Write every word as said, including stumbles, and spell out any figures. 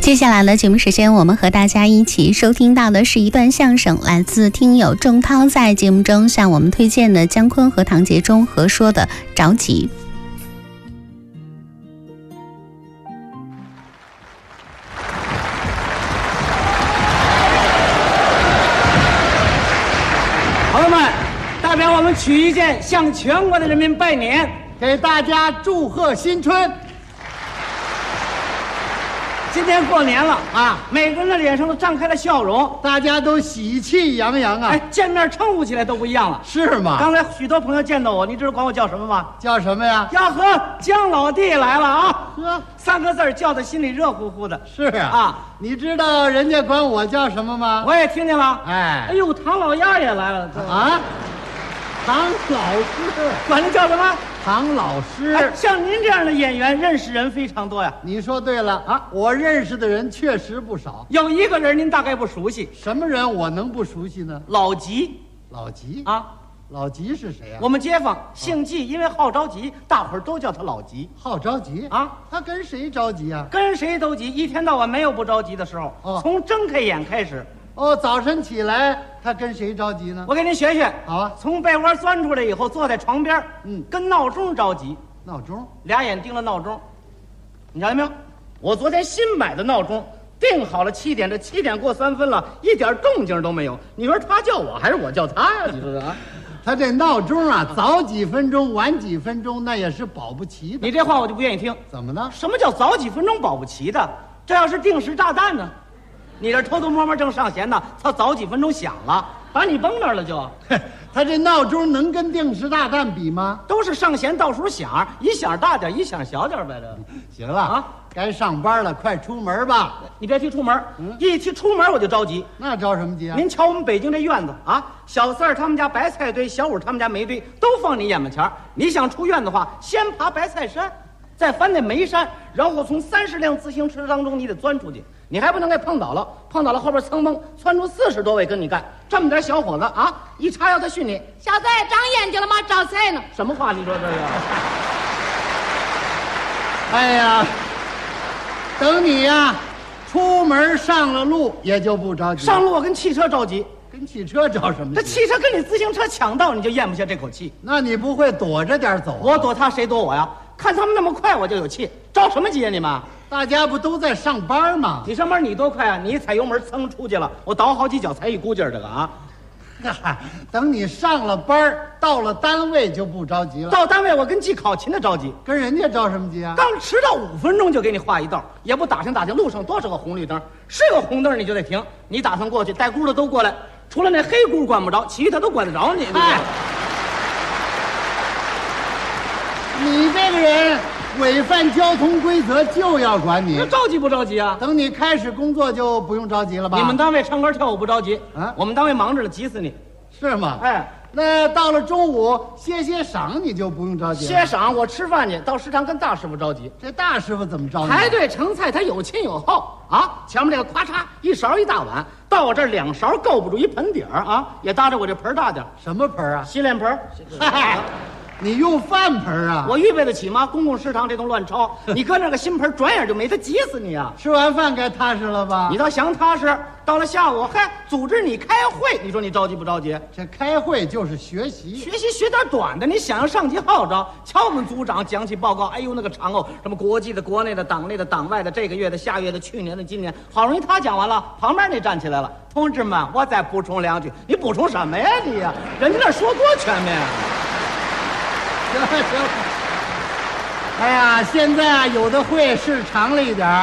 接下来的节目时间，我们和大家一起收听到的是一段相声，来自听友仲涛在节目中向我们推荐的姜昆和唐杰忠合说的《着急》。 朋友们，代表我们曲艺界向全国的人民拜年， 给大家祝贺新春。 今天过年了啊，每个人的脸上都绽开了笑容， 大家都喜气洋洋啊！ 哎，见面称呼起来都不一样了， 是吗？ 刚才许多朋友见到我，你知道管我叫什么吗？ 叫什么呀？ 呀呵，姜老弟来了啊！ 呵， 三个字儿叫的心里热乎乎的。 是啊啊， 你知道人家管我叫什么吗？ 我也听见了。 哎哎呦，唐老鸭也来了啊！唐老师， 管您叫什么？ 唐老师。 哎，像您这样的演员，认识人非常多呀。 你说对了啊，我认识的人确实不少。 有一个人您大概不熟悉， 什么人我能不熟悉呢？ 老吉老吉啊。 老吉是谁呀？ 我们街坊姓季，因为好着急，大伙儿都叫他老吉。 好着急啊？ 他跟谁着急啊？ 跟谁都急，一天到晚没有不着急的时候。 哦从睁开眼开始。 哦，早晨起来他跟谁着急呢？ 我给您学学。 好啊。 从被窝钻出来以后，坐在床边， 嗯， 跟闹钟着急。 闹钟？ 俩眼盯着闹钟。你瞧见没有？我昨天新买的闹钟，定好了七点，这七点过三分了，一点动静都没有。你说他叫我还是我叫他呀？你说说啊？ 他这闹钟啊，早几分钟，晚几分钟，那也是保不齐的。 你这话我就不愿意听。 怎么呢？ 什么叫早几分钟保不齐的？这要是定时炸弹呢？你这偷偷摸摸正上弦呢，他早几分钟响了，把你崩那儿了就。 他这闹钟能跟定时炸弹比吗？ 都是上弦倒数响，一响大点，一响小点呗。这行了啊，该上班了，快出门吧。 你别提出门，嗯、一提出门我就着急。 那着什么急啊？ 您瞧我们北京这院子啊，小四儿他们家白菜堆，小五他们家煤堆，都放你眼巴前儿。你想出院的话，先爬白菜山，再翻那煤山，然后从三十辆自行车当中你得钻出去。你还不能给碰倒了，碰倒了后边噌蒙窜出四十多位跟你干，这么点小伙子啊，一叉腰他训你， 小子长眼睛了吗？找菜呢？ 什么话你说这个？ 哎呀，等你呀，出门上了路也就不着急。 上路我跟汽车着急， 跟汽车着什么急？ 这汽车跟你自行车抢道，你就咽不下这口气。 那你不会躲着点走啊？ 我躲他，谁躲我呀？看他们那么快，我就有气。着什么急啊你们？ 大家不都在上班吗？ 你上班你多快啊？你一踩油门噌出去了，我倒好几脚才一股劲儿这个啊。 等你上了班，到了单位就不着急了。 到单位我跟记考勤的着急， 跟人家着什么急啊？ 刚迟到五分钟就给你画一道，也不打听打听路上多少个红绿灯，是个红灯你就得停。你打算过去，带箍的都过来，除了那黑箍管不着，其余他都管得着你。 哎，你这个人违反交通规则就要管你。 着急不着急啊？ 等你开始工作就不用着急了吧？ 你们单位唱歌跳舞不着急啊？ 我们单位忙着了，急死你。 是吗？ 哎， 那到了中午歇歇晌你就不用着急了。 歇晌我吃饭去，到食堂跟大师傅着急。 这大师傅怎么着急？ 排队盛菜他有亲有厚啊，前面这个咔嚓一勺一大碗，到我这儿两勺够不住一盆底儿啊，也搭着我这盆大点。 什么盆啊？ 洗脸盆。 嗨，你用饭盆啊？ 我预备得起吗？公共食堂这种乱抄，你搁那个新盆，转眼就没，他急死你啊！ 吃完饭该踏实了吧？ 你倒想踏实。到了下午，嗨，组织你开会，你说你着急不着急？ 这开会就是学习， 学习学点短的。你想要上级号召，瞧我们组长讲起报告，哎呦那个长哦，什么国际的、国内的、党内的、党外的，这个月的、下月的、去年的、今年，好容易他讲完了，旁边那站起来了，同志们，我再补充两句。你补充什么呀你呀？人家那说多全面啊！ 行行。哎呀，现在啊，有的会是长了一点儿。